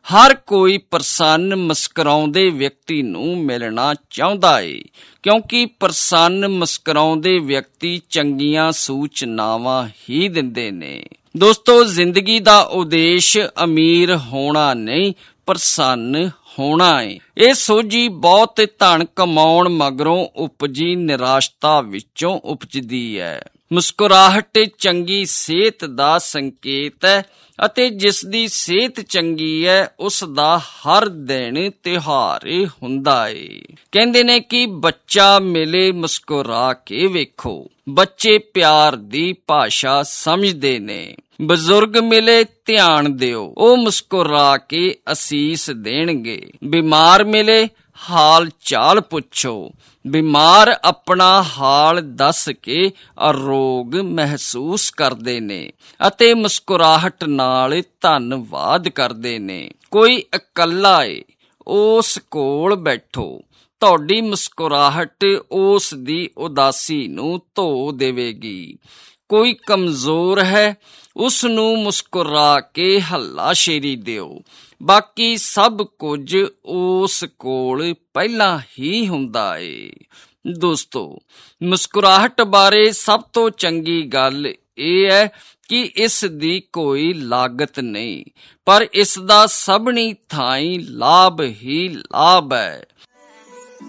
ਹਰ ਕੋਈ ਪ੍ਰਸੰਨ ਮੁਸਕਰਾਉਂਦੇ ਵਿਅਕਤੀ ਨੂੰ ਮਿਲਣਾ ਚਾਹੁੰਦਾ ਏ, ਕਿਉਂਕਿ ਪ੍ਰਸੰਨ ਮੁਸਕਰਾਉਂਦੇ ਵਿਅਕਤੀ ਚੰਗੀਆਂ ਸੂਚਨਾਵਾਂ ਹੀ ਦਿੰਦੇ ਨੇ। ਦੋਸਤੋ, ਜ਼ਿੰਦਗੀ ਦਾ ਉਦੇਸ਼ ਅਮੀਰ ਹੋਣਾ ਨਹੀਂ, ਪ੍ਰਸੰਨ ਹੋਣਾ ਏ। ਇਹ ਸੋਝੀ ਬਹੁਤ ਧਨ ਕਮਾਉਣ ਮਗਰੋਂ ਉਪਜੀ ਨਿਰਾਸ਼ਤਾ ਵਿੱਚੋਂ ਉਪਜਦੀ ਹੈ। ਮੁਸਕਰਾਹਟ ਚੰਗੀ ਸਿਹਤ ਦਾ ਸੰਕੇਤ ਹੈ ਅਤੇ ਜਿਸ ਦੀ ਸਿਹਤ ਚੰਗੀ ਹੈ ਉਸ ਦਾ ਹਰ ਦਿਨ ਤਿਉਹਾਰ ਹੁੰਦਾ ਏ। ਕਹਿੰਦੇ ਨੇ ਕਿ ਬੱਚਾ ਮਿਲੇ ਮੁਸਕਰਾ ਕੇ ਵੇਖੋ। ਬੱਚੇ ਪਿਆਰ ਦੀ ਭਾਸ਼ਾ ਸਮਝਦੇ ਨੇ। ਬਜ਼ੁਰਗ ਮਿਲੇ ਧਿਆਨ ਦਿਓ, ਉਹ ਮੁਸਕਰਾ ਕੇ ਅਸੀਸ ਦੇਣਗੇ। ਬਿਮਾਰ ਮਿਲੇ ਹਾਲ ਚਾਲ ਪੁੱਛੋ। ਬਿਮਾਰ ਆਪਣਾ ਹਾਲ ਦੱਸ ਕੇ ਅਰੋਗ ਮਹਿਸੂਸ ਕਰਦੇ ਨੇ ਅਤੇ ਮੁਸਕਰਾਹਟ ਨਾਲ ਧੰਨਵਾਦ ਕਰਦੇ ਨੇ। ਕੋਈ ਇਕੱਲਾ ਏ, ਉਸ ਕੋਲ ਬੈਠੋ। ਤੁਹਾਡੀ ਮੁਸਕਰਾਹਟ ਉਸ ਦੀ ਉਦਾਸੀ ਨੂੰ ਧੋ ਦੇਵੇਗੀ। ਕੋਈ ਕਮਜ਼ੋਰ ਹੈ, ਉਸ ਨੂੰ ਮੁਸਕਰਾ ਕੇ ਹੱਲਾਸ਼ੇਰੀ ਦਿਓ। ਬਾਕੀ ਸਭ ਕੁਝ ਉਸ ਕੋਲ ਪਹਿਲਾਂ ਹੀ ਹੁੰਦਾ ਏ। ਦੋਸਤੋ, ਮੁਸਕਰਾਹਟ ਬਾਰੇ ਸਭ ਤੋਂ ਚੰਗੀ ਗੱਲ ਇਹ ਹੈ ਕਿ ਇਸ ਦੀ ਕੋਈ ਲਾਗਤ ਨਹੀਂ, ਪਰ ਇਸ ਦਾ ਸਭਨੀ ਥਾਈਂ ਲਾਭ ਹੀ ਲਾਭ ਹੈ।